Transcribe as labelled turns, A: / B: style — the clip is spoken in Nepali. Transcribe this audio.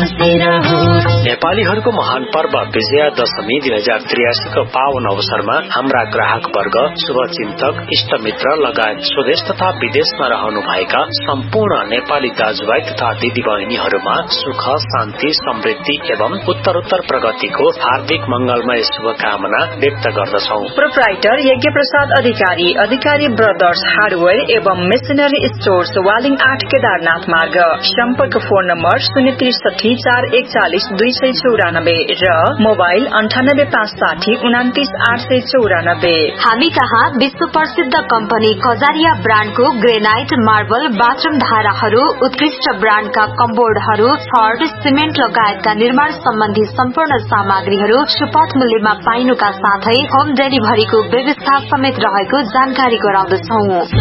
A: नेपालीहरूको महान पर्व विजयादशमी 2083 को पावन अवसरमा हाम्रा ग्राहक वर्ग, शुभचिन्तक, इष्टमित्र लगायत स्वदेश तथा विदेशमा रहनु भएका सम्पूर्ण नेपाली दाजुभाइ तथा दिदी बहिनीहरूमा सुख, शान्ति, समृद्धि एवं उत्तरोत्तर प्रगतिको हार्दिक मंगलमय शुभकामना व्यक्त गर्दछौ।
B: प्रोप्राइटर यज्ञ प्रसाद अधिकारी, अधिकारी ब्रदर्स हार्डवेयर एवं मेसिनरी स्टोर्स, वालिङ 8 केदारनाथ मार्ग। सम्पर्क फोन नम्बर 063 441 294 र मोबाइल 98 560 29 894।
C: हामी कहाँ विश्व प्रसिद्ध कम्पनी खजारिया ब्रान्डको ग्रेनाइट, मार्बल, बाथरूम धाराहरू, उत्कृष्ट ब्रान्डका कम्बोर्डहरू, छड, सिमेन्ट लगायतका निर्माण सम्बन्धी सम्पूर्ण सामग्रीहरू सुपथ मूल्यमा पाइनुका साथै होम डेलिभरीको व्यवस्था समेत रहेको जानकारी गराउँदछौ।